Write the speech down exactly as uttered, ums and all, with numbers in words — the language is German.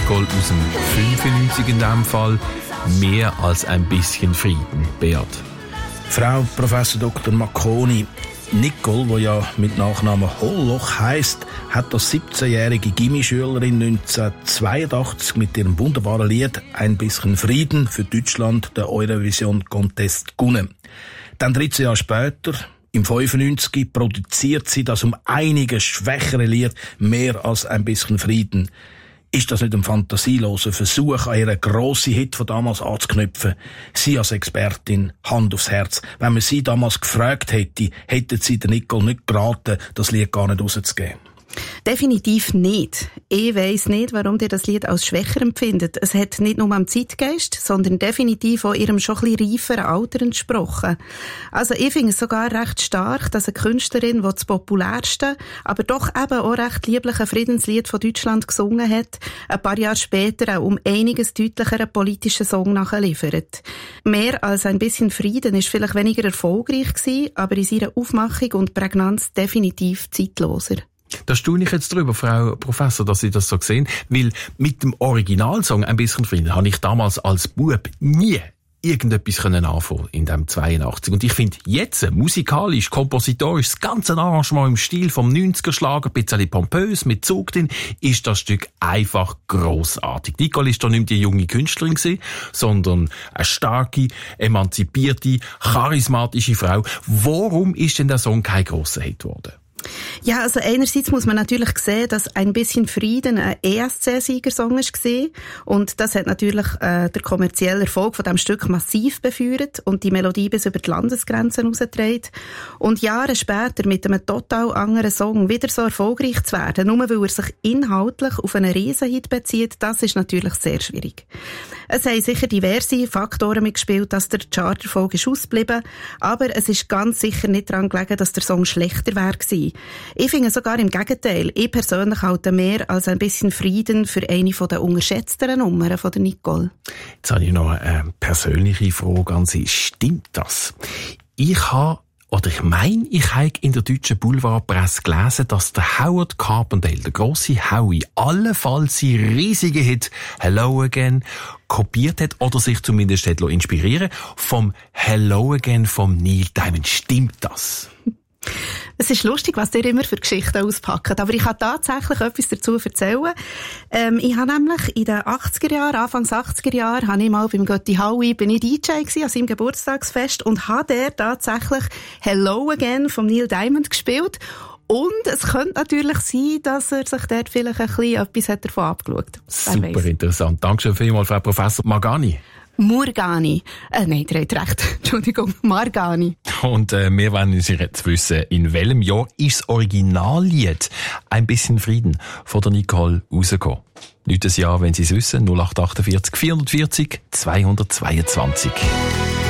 Nicole aus dem fünfundneunzig in diesem Fall. Mehr als ein bisschen Frieden. Beat. Frau Professor Doktor Marconi, Nicole, die ja mit Nachnamen Hollloch heisst, hat als siebzehnjährige Gimmischülerin neunzehnhundertzweiundachtzig mit ihrem wunderbaren Lied «Ein bisschen Frieden» für Deutschland den Eurovision Contest gewonnen. Dann dreizehn Jahre später, im fünfundneunzig, produziert sie das um einiges schwächere Lied «Mehr als ein bisschen Frieden». Ist das nicht ein fantasieloser Versuch, an ihren grossen Hit von damals anzuknüpfen? Sie als Expertin, Hand aufs Herz. Wenn man sie damals gefragt hätte, hätten sie der Nicole nicht geraten, das Lied gar nicht rauszugeben. Definitiv nicht. Ich weiss nicht, warum ihr das Lied als schwächer empfindet. Es hat nicht nur am Zeitgeist, sondern definitiv auch ihrem schon ein bisschen reiferen Alter entsprochen. Also ich finde es sogar recht stark, dass eine Künstlerin, die das populärste, aber doch eben auch recht liebliche Friedenslied von Deutschland gesungen hat, ein paar Jahre später auch um einiges deutlicheren politischen Song nachliefert. Mehr als ein bisschen Frieden ist vielleicht weniger erfolgreich gewesen, aber in seiner Aufmachung und Prägnanz definitiv zeitloser. Da staune ich jetzt drüber, Frau Professor, dass Sie das so sehen, weil mit dem Originalsong «Ein bisschen Frieden» habe ich damals als Bub nie irgendetwas können anfangen in dem zweiundachtzig. Und ich finde jetzt, musikalisch, kompositorisch, das ganze Arrangement im Stil vom neunziger-Schlager, ein bisschen pompös, mit Zug drin, ist das Stück einfach grossartig. Nicole ist da nicht die junge Künstlerin gewesen, sondern eine starke, emanzipierte, charismatische Frau. Warum ist denn der Song kein grosser Hit geworden? Ja, also einerseits muss man natürlich sehen, dass «Ein bisschen Frieden» ein E S C-Siegersong war. Und das hat natürlich äh, der kommerzielle Erfolg von diesem Stück massiv befeuert und die Melodie bis über die Landesgrenzen herausgetragen. Und Jahre später mit einem total anderen Song wieder so erfolgreich zu werden, nur weil er sich inhaltlich auf einen Riesenhit bezieht, das ist natürlich sehr schwierig. Es haben sicher diverse Faktoren mitgespielt, dass der Charterfolg ist ausgeblieben, aber es ist ganz sicher nicht daran gelegen, dass der Song schlechter wäre gewesen. Ich finde sogar im Gegenteil. Ich persönlich halte mehr als ein bisschen Frieden für eine der unterschätzteren Nummern von der Nicole. Jetzt habe ich noch eine persönliche Frage an Sie. Stimmt das? Ich habe Oder ich meine, ich habe in der deutschen Boulevardpresse gelesen, dass der Howard Carpendale, der grosse Howie, allenfalls sein riesigen Hit «Hello Again» kopiert hat oder sich zumindest hat inspirieren vom «Hello Again» vom Neil Diamond. Stimmt das? Es ist lustig, was ihr immer für Geschichten auspackt, aber ich kann tatsächlich etwas dazu erzählen. Ähm, ich habe nämlich in den achtziger Jahren, Anfangs achtziger Jahren, habe ich mal beim Götti Howie, bin ich D J gewesen, an seinem Geburtstagsfest und habe der tatsächlich «Hello Again» von Neil Diamond gespielt. Und es könnte natürlich sein, dass er sich dort vielleicht ein bisschen etwas hat davon abgeschaut. Super interessant. Dankeschön vielmals, Frau Professor Margani. Murgani. Äh, nein, ihr habt recht. Entschuldigung, Margani. Und äh, wir wollen uns jetzt wissen, in welchem Jahr ist das Originallied «Ein bisschen Frieden» von der Nicole rausgekommen? Nicht das Jahr, wenn Sie es wissen, null acht acht vier, vierhundertvierzig, zweihundertzweiundzwanzig.